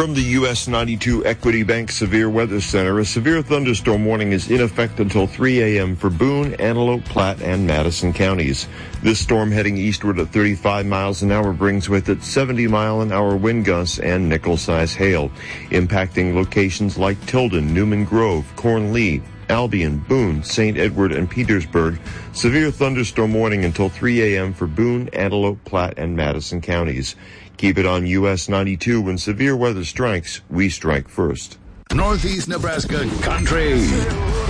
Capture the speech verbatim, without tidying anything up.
From the U S ninety-two Equity Bank Severe Weather Center, a severe thunderstorm warning is in effect until three a.m. for Boone, Antelope, Platte, and Madison counties. This storm heading eastward at thirty-five miles an hour brings with it seventy mile an hour wind gusts and nickel-size hail, impacting locations like Tilden, Newman Grove, Cornlee, Albion, Boone, Saint Edward, and Petersburg. Severe thunderstorm warning until three a.m. for Boone, Antelope, Platte, and Madison counties. Keep it on U S ninety-two. When severe weather strikes, we strike first. Northeast Nebraska Country.